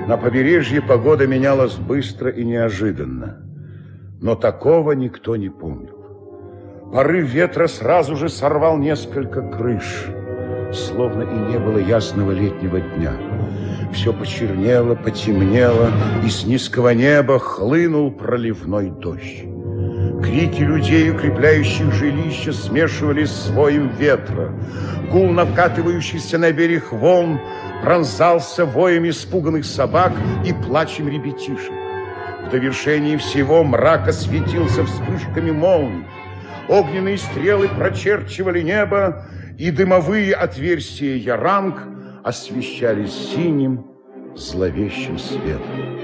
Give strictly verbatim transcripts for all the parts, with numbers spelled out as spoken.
На побережье погода менялась быстро и неожиданно, но такого никто не помнил. Порыв ветра сразу же сорвал несколько крыш, словно и не было ясного летнего дня. Все почернело, потемнело, и с низкого неба хлынул проливной дождь. Крики людей, укрепляющих жилища, смешивались с воем ветра. Гул накатывающийся на берег волн пронзался воем испуганных собак и плачем ребятишек. В довершении всего мрак осветился вспышками молний. Огненные стрелы прочерчивали небо, и дымовые отверстия яранг освещались синим зловещим светом.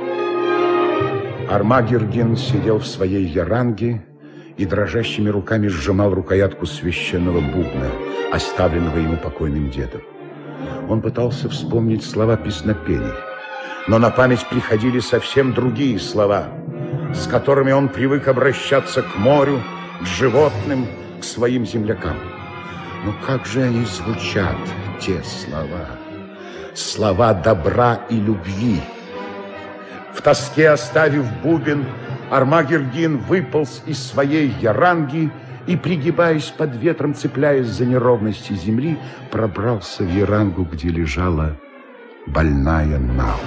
Армагердин сидел в своей яранге и дрожащими руками сжимал рукоятку священного бубна, оставленного ему покойным дедом. Он пытался вспомнить слова песнопений, но на память приходили совсем другие слова, с которыми он привык обращаться к морю, к животным, к своим землякам. Но как же они звучат, те слова? Слова добра и любви. В тоске оставив бубен, Армагердин выполз из своей яранги и, пригибаясь под ветром, цепляясь за неровности земли, пробрался в ярангу, где лежала больная Нау.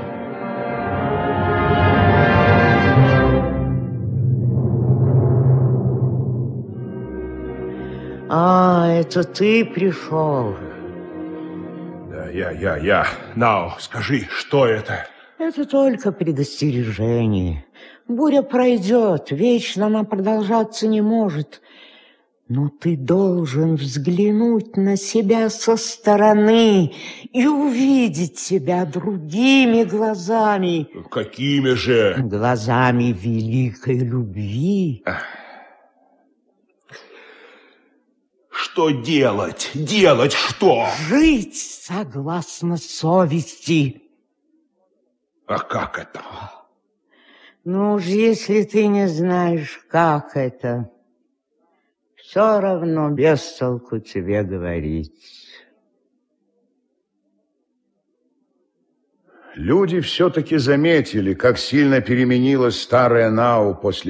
А, это ты пришел? Да, я, я, я. Нау, скажи, что это? Это только предостережение. Буря пройдет, вечно она продолжаться не может. Но ты должен взглянуть на себя со стороны и увидеть себя другими глазами. Какими же? Глазами великой любви. Что делать? Делать что? Жить согласно совести. А как это? Ну уж если ты не знаешь, как это, все равно без толку тебе говорить. Люди все-таки заметили, как сильно переменилась старая Нау после